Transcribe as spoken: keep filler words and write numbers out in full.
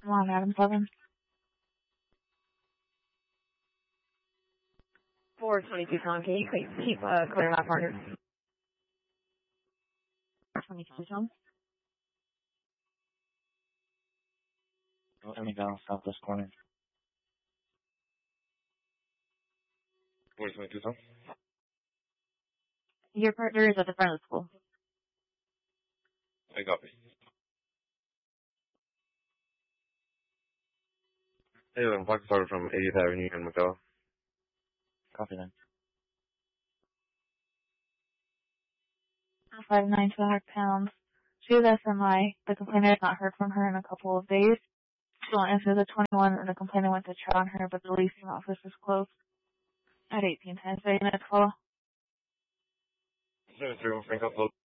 Come on, Adam seven. four twenty-two Tom, can you keep, keep uh, clearing my partner? twenty-two Tom. Let me down southwest corner. four twenty-two Tom. Your partner is at the front of the school. I copy. Hey, I'm Fox Starter from eightieth Avenue in McDowell. Copy then. five nine two hundred pounds. She is S M I. The complainant has not heard from her in a couple of days. She won't answer the twenty-one, and the complainant went to check on her, but the leasing office is closed. At eighteen ten, thirty minutes call. seven three one Frank Upload.